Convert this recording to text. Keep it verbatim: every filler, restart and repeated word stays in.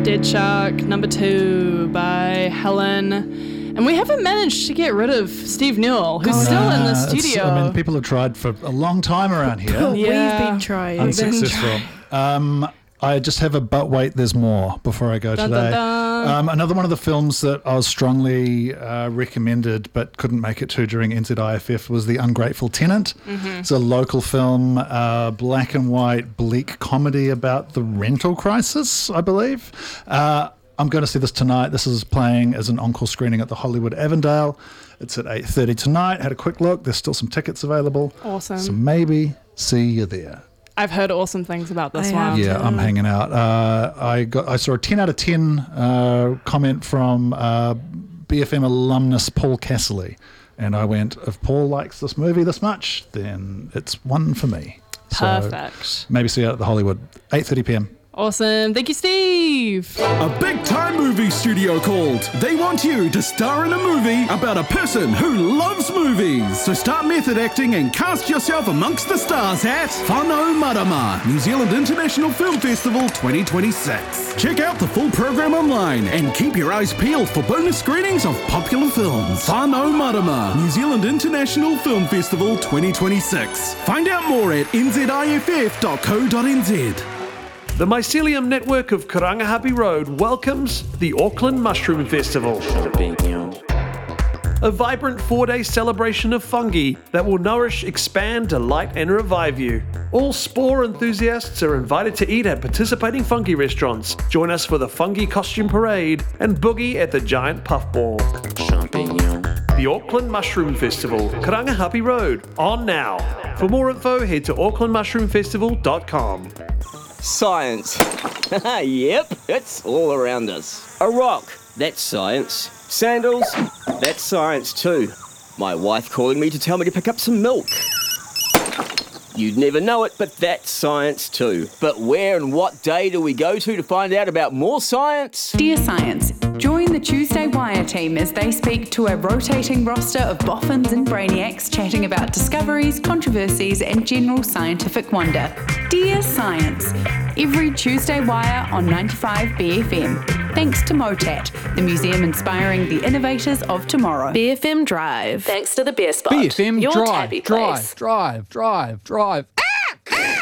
Dead Shark, number two by Helen. And we haven't managed to get rid of Steve Newell, who's God, still in the uh, it's- studio. I mean, people have tried for a long time around here. Oh, Yeah. We've been trying. Unsuccessful. Um, I just have a but wait, there's more before I go Dun, today. dun, dun. Um, another one of the films that I was strongly uh, recommended but couldn't make it to during N Z I F F was The Ungrateful Tenant. Mm-hmm. It's a local film, uh, black and white, bleak comedy about the rental crisis, I believe. Uh, I'm going to see this tonight. This is playing as an encore screening at the Hollywood Avondale. It's at eight thirty tonight. Had a quick look. There's still some tickets available. Awesome. So maybe see you there. I've heard awesome things about this I one. have. Yeah, I'm hanging out. Uh, I got I saw a ten out of ten uh, comment from uh, B F M alumnus Paul Casserly, and I went, if Paul likes this movie this much, then it's one for me. Perfect. So maybe see you out at the Hollywood, eight thirty p.m. Awesome. Thank you, Steve. A big-time movie studio called. They want you to star in a movie about a person who loves movies. So start method acting and cast yourself amongst the stars at Whanau Marama, New Zealand International Film Festival twenty twenty-six. Check out the full program online and keep your eyes peeled for bonus screenings of popular films. Whanau Marama, New Zealand International Film Festival twenty twenty-six. Find out more at n z i f f dot co dot n z. The Mycelium Network of Karangahape Road welcomes the Auckland Mushroom Festival. A vibrant four-day celebration of fungi that will nourish, expand, delight and revive you. All spore enthusiasts are invited to eat at participating fungi restaurants. Join us for the fungi costume parade and boogie at the giant puffball. The Auckland Mushroom Festival, Karangahape Road, on now. For more info, head to auckland mushroom festival dot com. Science. Yep, it's all around us. A rock, that's science. Sandals, that's science too. My wife calling me to tell me to pick up some milk. You'd never know it, but that's science too. But where and what day do we go to to find out about more science? Dear Science, join the Tuesday Wire team as they speak to a rotating roster of boffins and brainiacs chatting about discoveries, controversies and general scientific wonder. Dear Science, every Tuesday Wire on ninety-five B F M. Thanks to MOTAT, the museum inspiring the innovators of tomorrow. B F M Drive. Thanks to the Beer Spot. B F M your Drive, tabby drive, place. drive, drive, drive.